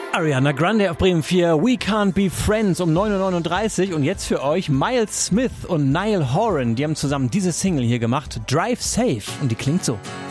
Ariana Grande auf Bremen 4, We Can't Be Friends um 9.39 Uhr und jetzt für euch Miles Smith und Niall Horan. Die haben zusammen diese Single hier gemacht, Drive Safe, und die klingt so.